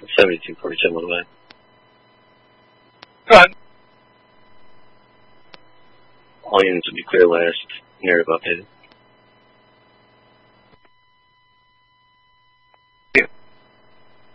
7247 on the way. Go ahead. All units will be clear last narrative updated.